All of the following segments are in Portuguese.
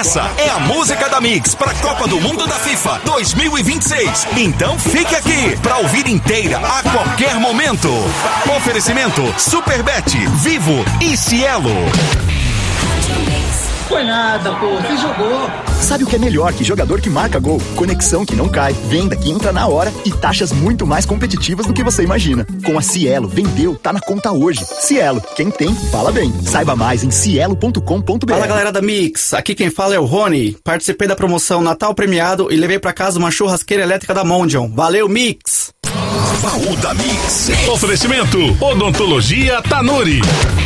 Essa é a música da Mix para a Copa do Mundo da FIFA 2026. Então fique aqui para ouvir inteira a qualquer momento. Oferecimento Superbet, Vivo e Cielo. Foi nada, pô, você jogou. Sabe o que é melhor que jogador que marca gol? Conexão que não cai, venda que entra na hora e taxas muito mais competitivas do que você imagina. Com a Cielo, vendeu, tá na conta hoje. Cielo, quem tem, fala bem. Saiba mais em cielo.com.br. Fala galera da Mix, aqui quem fala é o Rony. Participei da promoção Natal Premiado e levei pra casa uma churrasqueira elétrica da Mondial. Valeu, Mix! Baú da Mix. Oferecimento Odontologia Tanuri.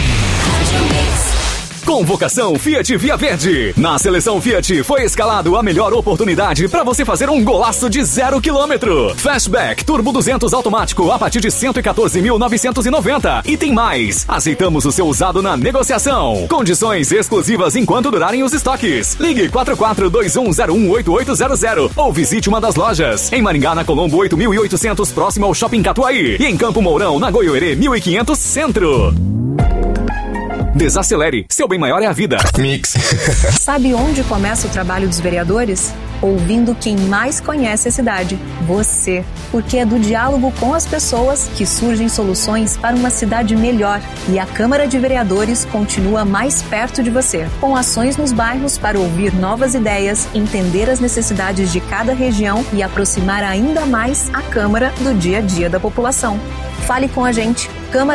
Convocação Fiat Via Verde. Na seleção Fiat foi escalado a melhor oportunidade para você fazer um golaço de 0 km. Fastback Turbo 200 automático a partir de 114.990. E tem mais. Aceitamos o seu usado na negociação. Condições exclusivas enquanto durarem os estoques. Ligue 4421018800 ou visite uma das lojas. Em Maringá, na Colombo 8800, próximo ao Shopping Catuaí. E em Campo Mourão, na Goiôerê 1500 Centro. Desacelere, seu bem maior é a vida. Mix. Sabe onde começa o trabalho dos vereadores? Ouvindo quem mais conhece a cidade, você. Porque é do diálogo com as pessoas que surgem soluções para uma cidade melhor. E a Câmara de Vereadores continua mais perto de você, com ações nos bairros para ouvir novas ideias, entender as necessidades de cada região e aproximar ainda mais a Câmara do dia a dia da população. Fale com a gente,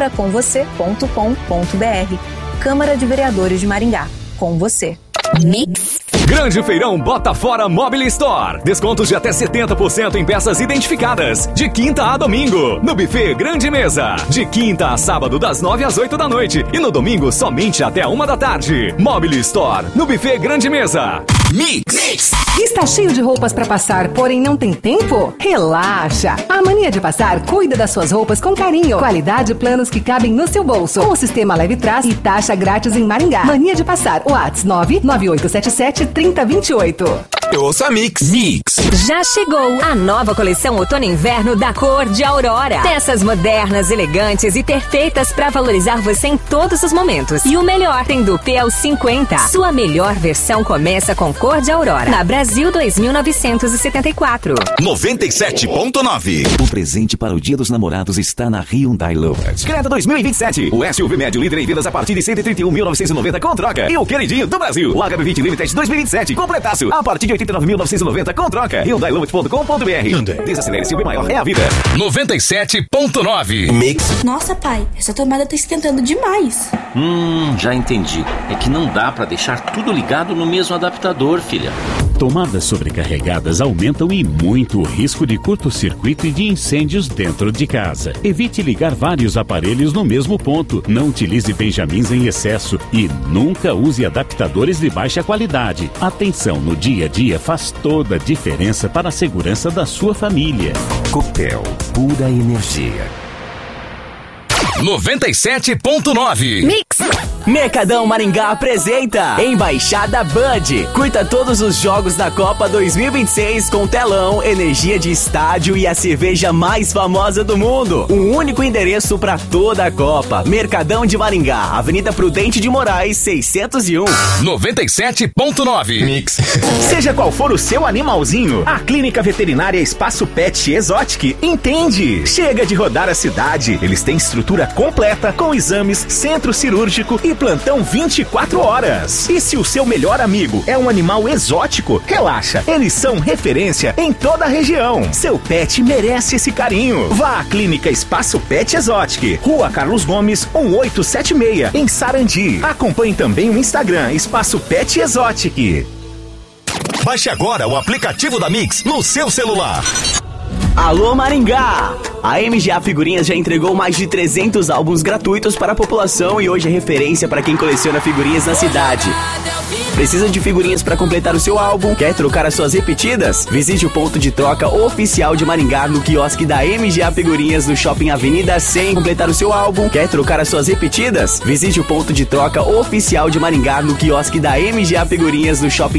câmaracomovocê.com.br. Câmara de Vereadores de Maringá. Com você. Mix. Grande Feirão Bota Fora Mobile Store. Descontos de até 70% em peças identificadas. De quinta a domingo. No buffet Grande Mesa. De quinta a sábado, das 9 às 8 da noite. E no domingo, somente até 1 da tarde. Mobile Store. No buffet Grande Mesa. Mix. Está cheio de roupas para passar, porém não tem tempo? Relaxa! A Mania de Passar cuida das suas roupas com carinho. Qualidade e planos que cabem no seu bolso. Com o sistema Leve Trás e taxa grátis em Maringá. Mania de Passar. WhatsApp 99877-3028. Eu ouço a Mix. Já chegou a nova coleção Outono e Inverno da Cor de Aurora. Peças modernas, elegantes e perfeitas para valorizar você em todos os momentos. E o melhor, tem do P ao 50. Sua melhor versão começa com Cor de Aurora. Na Brasil 2974. 97.9. O presente para o Dia dos Namorados está na Hyundai Lovers. Creta 2027. O SUV médio líder em vendas a partir de 131.990 com troca. E o queridinho do Brasil. O HB20 Limited 2027. Completaço. A partir de 89.990 com troca. HyundaiLovers.com.br. Hyundai. Desacelere, seu bem maior é a vida. 97.9. Mix. Nossa, pai, essa tomada tá esquentando demais. Já entendi. É que não dá pra deixar tudo ligado no mesmo adaptador, filha. Tomadas sobrecarregadas aumentam e muito o risco de curto-circuito e de incêndios dentro de casa. Evite ligar vários aparelhos no mesmo ponto. Não utilize benjamins em excesso e nunca use adaptadores de baixa qualidade. Atenção no dia a dia faz toda a diferença para a segurança da sua família. Copel, pura energia. 97.9. Mix. Mercadão Maringá apresenta Embaixada Bud. Curta todos os jogos da Copa 2026 com telão, energia de estádio e a cerveja mais famosa do mundo. Um único endereço para toda a Copa. Mercadão de Maringá, Avenida Prudente de Moraes, 601. 97.9. Mix. Seja qual for o seu animalzinho, a Clínica Veterinária Espaço Pet Exotic entende. Chega de rodar a cidade. Eles têm estrutura completa com exames, centro cirúrgico e plantão 24 horas. E se o seu melhor amigo é um animal exótico, relaxa, eles são referência em toda a região. Seu pet merece esse carinho. Vá à Clínica Espaço Pet Exotic, Rua Carlos Gomes, 1876, em Sarandi. Acompanhe também o Instagram Espaço Pet Exotic. Baixe agora o aplicativo da Mix no seu celular. Alô Maringá! A MGA Figurinhas já entregou mais de 300 álbuns gratuitos para a população e hoje é referência para quem coleciona figurinhas na cidade. Precisa de figurinhas para completar o seu álbum? Quer trocar as suas repetidas? Visite o ponto de troca oficial de Maringá no quiosque da MGA Figurinhas no Shopping Avenida 100. Completar o seu álbum? Quer trocar as suas repetidas? Visite o ponto de troca oficial de Maringá no quiosque da MGA Figurinhas no Shopping